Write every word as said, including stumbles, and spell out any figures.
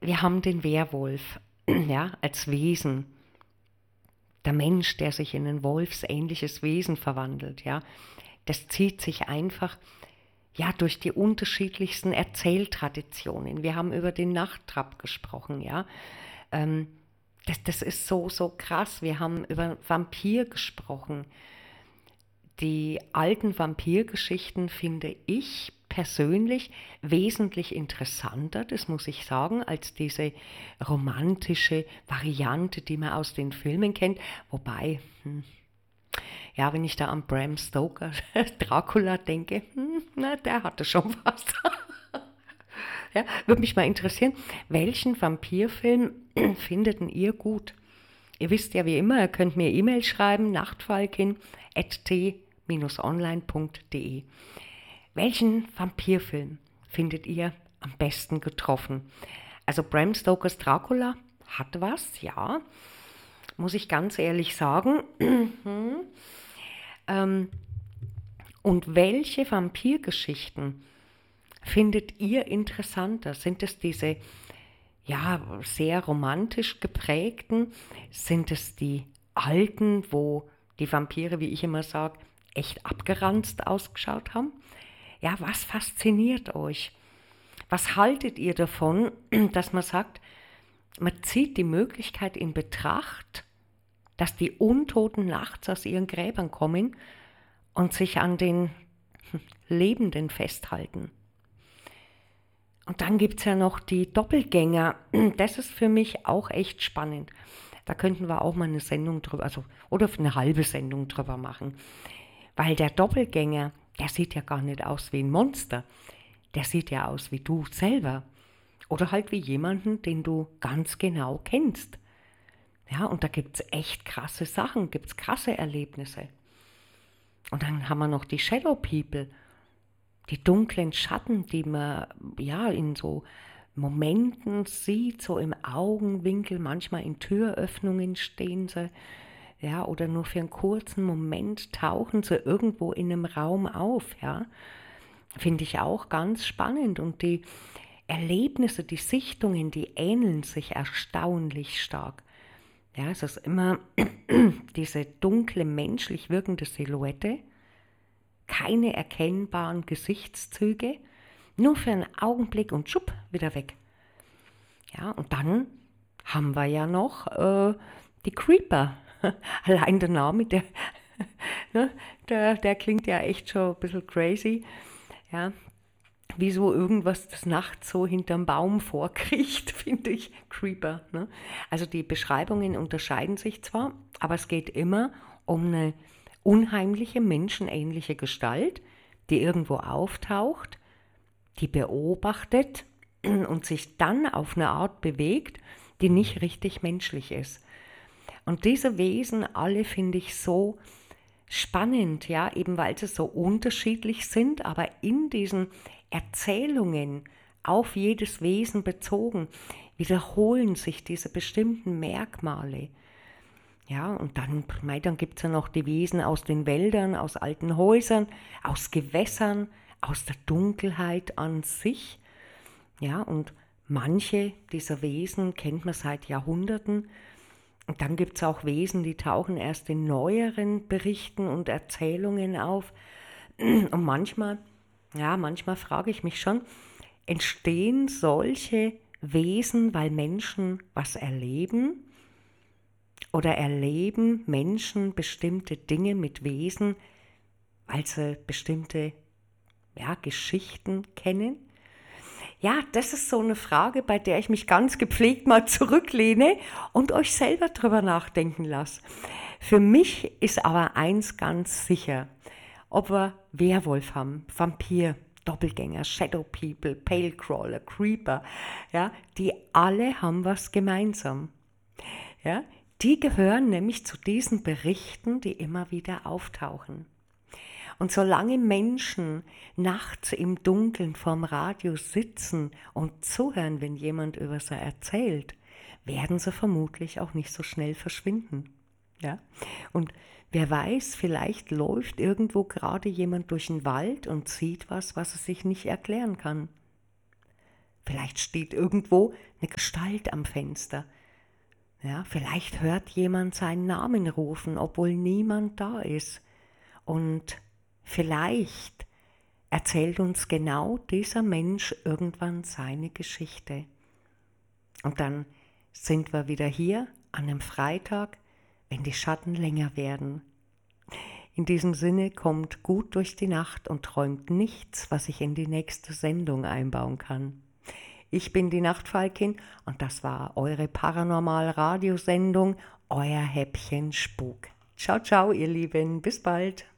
wir haben den Werwolf, ja, als Wesen. Der Mensch, der sich in ein wolfsähnliches Wesen verwandelt, ja, das zieht sich einfach ja, durch die unterschiedlichsten Erzähltraditionen. Wir haben über den Nachttrab gesprochen, ja. Ähm, das, das ist so, so krass. Wir haben über Vampir gesprochen. Die alten Vampirgeschichten finde ich persönlich wesentlich interessanter, das muss ich sagen, als diese romantische Variante, die man aus den Filmen kennt. Wobei, hm, ja, wenn ich da an Bram Stoker, Dracula denke, hm, na, der hatte schon was. Ja, würde mich mal interessieren, welchen Vampirfilm findet ihr gut? Ihr wisst ja wie immer, ihr könnt mir E-Mail schreiben, nachtfalkin at t online punkt de. Welchen Vampirfilm findet ihr am besten getroffen? Also Bram Stokers Dracula hat was, ja, muss ich ganz ehrlich sagen. ähm, und welche Vampirgeschichten findet ihr interessanter? Sind es diese ja, sehr romantisch geprägten? Sind es die alten, wo die Vampire, wie ich immer sage, echt abgeranzt ausgeschaut haben? Ja, was fasziniert euch? Was haltet ihr davon, dass man sagt, man zieht die Möglichkeit in Betracht, dass die Untoten nachts aus ihren Gräbern kommen und sich an den Lebenden festhalten? Und dann gibt es ja noch die Doppelgänger. Das ist für mich auch echt spannend. Da könnten wir auch mal eine Sendung drüber, also oder eine halbe Sendung drüber machen. Weil der Doppelgänger, der sieht ja gar nicht aus wie ein Monster. Der sieht ja aus wie du selber. Oder halt wie jemanden, den du ganz genau kennst. Ja, und da gibt es echt krasse Sachen, gibt es krasse Erlebnisse. Und dann haben wir noch die Shadow People. Die dunklen Schatten, die man ja in so Momenten sieht, so im Augenwinkel, manchmal in Türöffnungen stehen sie, ja, oder nur für einen kurzen Moment tauchen sie irgendwo in einem Raum auf, ja. Finde ich auch ganz spannend. Und die Erlebnisse, die Sichtungen, die ähneln sich erstaunlich stark. Ja, es ist immer diese dunkle, menschlich wirkende Silhouette, keine erkennbaren Gesichtszüge, nur für einen Augenblick und schupp, wieder weg. Ja, und dann haben wir ja noch äh, die Creeper. Allein der Name, der, ne, der, der klingt ja echt schon ein bisschen crazy. Ja, wie so irgendwas, das nachts so hinterm Baum vorkriecht, finde ich, Creeper. Ne? Also die Beschreibungen unterscheiden sich zwar, aber es geht immer um eine unheimliche, menschenähnliche Gestalt, die irgendwo auftaucht, die beobachtet und sich dann auf eine Art bewegt, die nicht richtig menschlich ist. Und diese Wesen alle finde ich so spannend, ja, eben weil sie so unterschiedlich sind, aber in diesen Erzählungen auf jedes Wesen bezogen wiederholen sich diese bestimmten Merkmale. Ja, und dann, dann gibt es ja noch die Wesen aus den Wäldern, aus alten Häusern, aus Gewässern, aus der Dunkelheit an sich. Ja, und manche dieser Wesen kennt man seit Jahrhunderten. Und dann gibt es auch Wesen, die tauchen erst in neueren Berichten und Erzählungen auf. Und manchmal, ja, manchmal frage ich mich schon, entstehen solche Wesen, weil Menschen was erleben? Oder erleben Menschen bestimmte Dinge mit Wesen, weil sie bestimmte ja, Geschichten kennen? Ja, das ist so eine Frage, bei der ich mich ganz gepflegt mal zurücklehne und euch selber drüber nachdenken lasse. Für mich ist aber eins ganz sicher, ob wir Werwolf haben, Vampir, Doppelgänger, Shadow People, Palecrawler, Creeper, ja, die alle haben was gemeinsam. Ja, die gehören nämlich zu diesen Berichten, die immer wieder auftauchen. Und solange Menschen nachts im Dunkeln vorm Radio sitzen und zuhören, wenn jemand über sie erzählt, werden sie vermutlich auch nicht so schnell verschwinden. Ja? Und wer weiß, vielleicht läuft irgendwo gerade jemand durch den Wald und sieht was, was er sich nicht erklären kann. Vielleicht steht irgendwo eine Gestalt am Fenster. Ja, vielleicht hört jemand seinen Namen rufen, obwohl niemand da ist. Und vielleicht erzählt uns genau dieser Mensch irgendwann seine Geschichte. Und dann sind wir wieder hier an einem Freitag, wenn die Schatten länger werden. In diesem Sinne, kommt gut durch die Nacht und träumt nichts, was ich in die nächste Sendung einbauen kann. Ich bin die Nachtfalkin und das war eure Paranormal-Radiosendung, euer Häppchen Spuk. Ciao, ciao, ihr Lieben, bis bald.